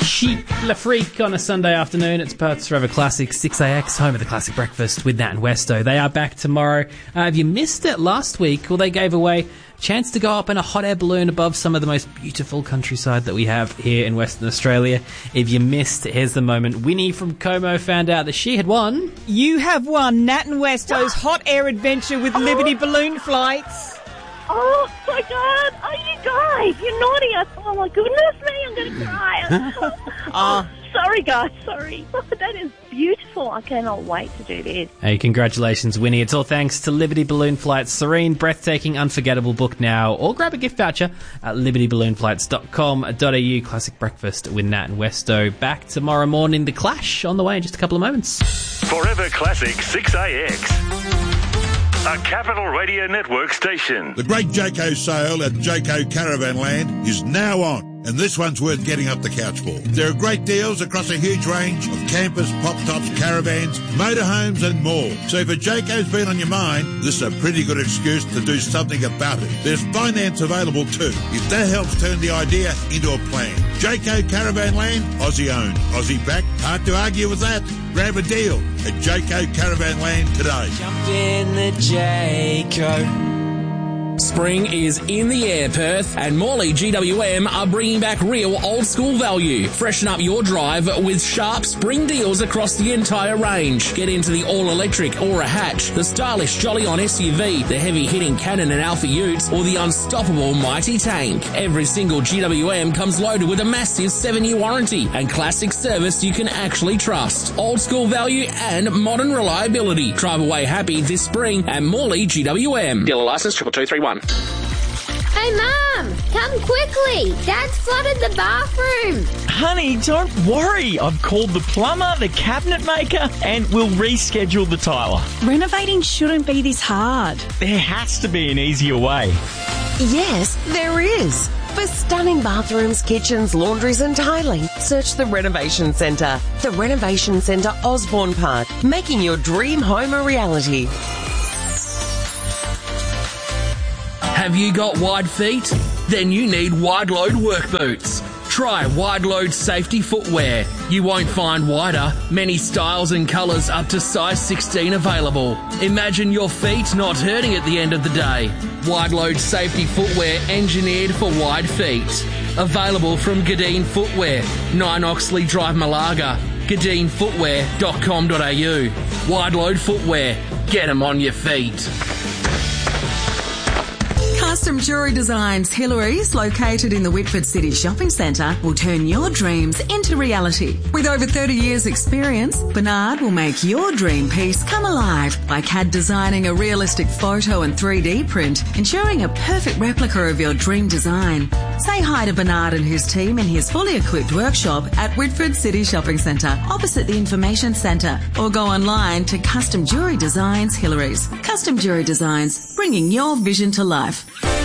Chic La Freak on a Sunday afternoon. It's Perth's Forever Classic, 6AX, home of the Classic Breakfast with Nat and Westo. They are back tomorrow. If you missed it last week, well, they gave away a chance to go up in a hot air balloon above some of the most beautiful countryside that we have here in Western Australia. If you missed, here's the moment. Winnie from Como found out that she had won. You have won Nat and Westo's hot air adventure with Liberty Balloon Flights. Oh my God! Oh, you guys, you're naughty! Oh my goodness me, I'm going to cry. Sorry guys, sorry. That is beautiful. I cannot wait to do this. Hey, congratulations, Winnie. It's all thanks to Liberty Balloon Flights. Serene, breathtaking, unforgettable. Book now or grab a gift voucher at libertyballoonflights.com.au. Classic Breakfast with Nat and Westo. Back tomorrow morning. The Clash on the way in just a couple of moments. Forever Classic 6AX. A Capital Radio Network station. The great Jayco sale at Jayco Caravan Land is now on, and this one's worth getting up the couch for. There are great deals across a huge range of campers, pop-tops, caravans, motorhomes and more. So if a Jayco's been on your mind, this is a pretty good excuse to do something about it. There's finance available too, if that helps turn the idea into a plan. Jayco Caravan Land, Aussie owned, Aussie backed. Hard to argue with that. Grab a deal at Jayco Caravan Land today. Jump in the Jayco. Spring is in the air, Perth, and Morley GWM are bringing back real old-school value. Freshen up your drive with sharp spring deals across the entire range. Get into the all-electric Aura Hatch, the stylish Jolly-On SUV, the heavy-hitting Cannon and Alpha Utes, or the unstoppable Mighty Tank. Every single GWM comes loaded with a massive 7-year warranty and classic service you can actually trust. Old-school value and modern reliability. Drive away happy this spring at Morley GWM. Dealer licence 22231. Hey, Mum, come quickly. Dad's flooded the bathroom. Honey, don't worry. I've called the plumber, the cabinet maker, and we'll reschedule the tiler. Renovating shouldn't be this hard. There has to be an easier way. Yes, there is. For stunning bathrooms, kitchens, laundries and tiling, search the Renovation Centre. The Renovation Centre, Osborne Park, making your dream home a reality. Have you got wide feet? Then you need Wide Load work boots. Try Wide Load safety footwear. You won't find wider, many styles and colours up to size 16 available. Imagine your feet not hurting at the end of the day. Wide Load safety footwear engineered for wide feet. Available from Gadeen Footwear, 9 Oxley Drive, Malaga. GadeenFootwear.com.au. Wide Load Footwear. Get 'em on your feet. Custom Jewellery Designs Hillary's, located in the Whitford City Shopping Centre, will turn your dreams into reality. With over 30 years' experience, Bernard will make your dream piece come alive by CAD designing a realistic photo and 3D print, ensuring a perfect replica of your dream design. Say hi to Bernard and his team in his fully equipped workshop at Whitford City Shopping Centre, opposite the Information Centre, or go online to Custom Jewellery Designs Hillary's. Custom Jewellery Designs, bringing your vision to life.